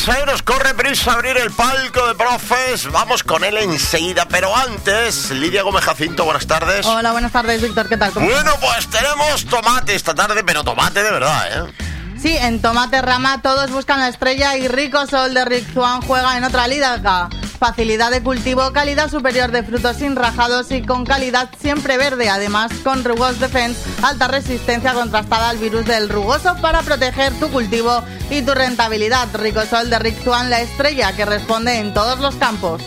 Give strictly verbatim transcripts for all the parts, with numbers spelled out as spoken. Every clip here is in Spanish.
prisa, ¿eh? Nos corre prisa abrir el palco de profes. Vamos con él enseguida, pero antes, Lidia Gómez Jacinto, buenas tardes. Hola, buenas tardes, Víctor, ¿qué tal? ¿Cómo Bueno, estás? pues tenemos tomate esta tarde, pero tomate de verdad, ¿eh? Sí, en Tomate Rama todos buscan la estrella y Rico Sol de Rick Swan juega en otra liga. Facilidad de cultivo, calidad superior de frutos sin rajados y con calidad siempre verde. Además, con Rugos Defense, alta resistencia contrastada al virus del rugoso para proteger tu cultivo y tu rentabilidad. Rico Sol de Rick Swan, la estrella que responde en todos los campos.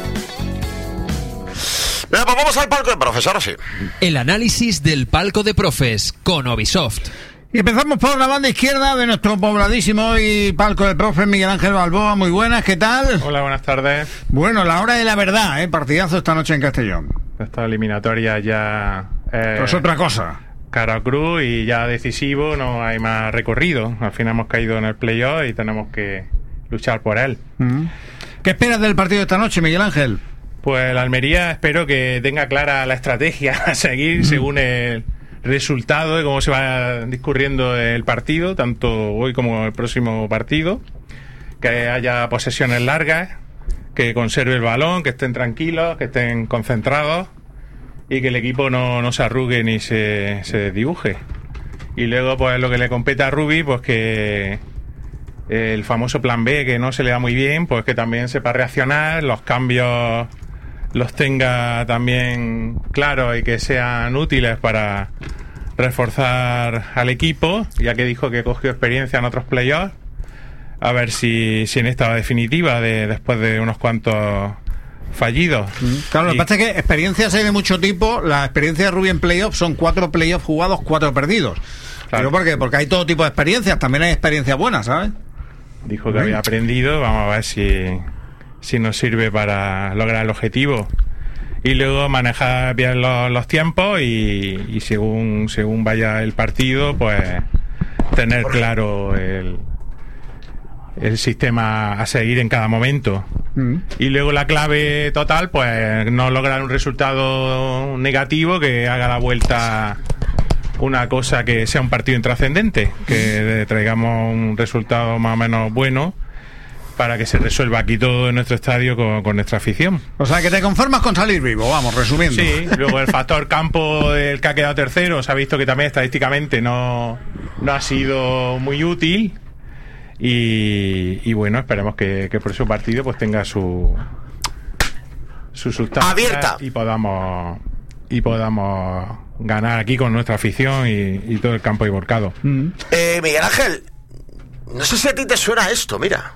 Venga, pues vamos al palco de profes, ahora sí. El análisis del palco de profes con Ubisoft. Y empezamos por la banda izquierda de nuestro pobladísimo y palco del profe Miguel Ángel Balboa. Muy buenas, ¿qué tal? Hola, buenas tardes. Bueno, la hora de la verdad, ¿eh? Partidazo esta noche en Castellón. Esta eliminatoria ya... Eh, es otra cosa. Cara cruz y ya decisivo, no hay más recorrido. Al final hemos caído en el playoff y tenemos que luchar por él. Mm. ¿Qué esperas del partido de esta noche, Miguel Ángel? Pues la Almería espero que tenga clara la estrategia a seguir mm. según el resultado de cómo se va discurriendo el partido, tanto hoy como el próximo partido, que haya posesiones largas, que conserve el balón, que estén tranquilos, que estén concentrados y que el equipo no, no se arrugue ni se, se desdibuje. Y luego pues lo que le compete a Rubi, pues que el famoso plan B, que no se le da muy bien, pues que también sepa reaccionar, los cambios los tenga también claros y que sean útiles para reforzar al equipo, ya que dijo que cogió experiencia en otros playoffs. A ver si, si en esta definitiva, de, después de unos cuantos fallidos. Claro, lo que y... pasa es que experiencias hay de mucho tipo. La experiencia de Rubi en playoffs son cuatro playoffs jugados, cuatro perdidos. Claro. Pero ¿por qué? Porque hay todo tipo de experiencias, también hay experiencias buenas, ¿sabes? Dijo que había aprendido, vamos a ver si, si nos sirve para lograr el objetivo. Y luego manejar bien los, los tiempos y, y según, según vaya el partido, pues tener claro el, el sistema a seguir en cada momento. Mm. Y luego la clave total, pues no lograr un resultado negativo que haga la vuelta una cosa que sea un partido intrascendente, que traigamos un resultado más o menos bueno para que se resuelva aquí todo en nuestro estadio con, con nuestra afición. O sea, que te conformas con salir vivo, vamos, resumiendo. Sí, luego el factor campo del que ha quedado tercero, se ha visto que también estadísticamente no, no ha sido muy útil y, y bueno, esperemos que, que el próximo partido pues tenga su su sustancia abierta y podamos y podamos ganar aquí con nuestra afición y, y todo el campo ahí volcado. Mm. Eh, Miguel Ángel, no sé si a ti te suena esto, mira.